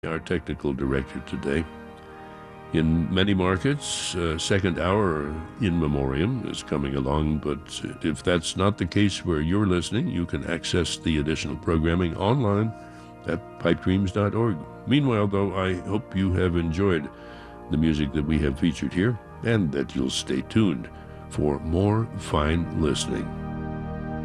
our technical director today. In many markets, second hour in memoriam is coming along, but if that's not the case where you're listening, you can access the additional programming online at pipedreams.org. Meanwhile, though, I hope you have enjoyed the music that we have featured here and that you'll stay tuned for more fine listening.